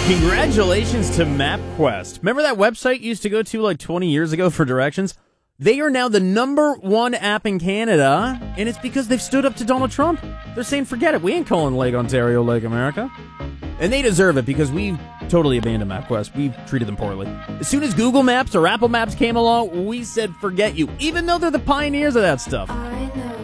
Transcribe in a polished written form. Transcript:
Congratulations to MapQuest. Remember that website you used to go to like 20 years ago for directions? They are now the #1 app in Canada, and it's because they've stood up to Donald Trump. They're saying, forget it, we ain't calling Lake Ontario Lake America. And they deserve it because we totally abandoned MapQuest. We've treated them poorly. As soon as Google Maps or Apple Maps came along, we said, forget you, even though they're the pioneers of that stuff.